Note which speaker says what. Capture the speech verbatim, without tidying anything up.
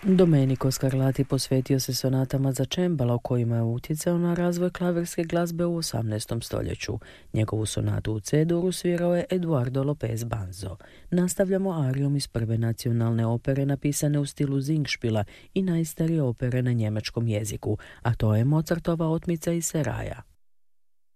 Speaker 1: Domenico Scarlatti posvetio se sonatama za čembala u kojima je utjecao na razvoj klavirske glazbe u osamnaestom stoljeću. Njegovu sonatu u C-duru svirao je Eduardo Lopez Banzo. Nastavljamo arijom iz prve nacionalne opere napisane u stilu Singspiela i najstarije opere na njemačkom jeziku, a to je Mozartova otmica iz Seraja.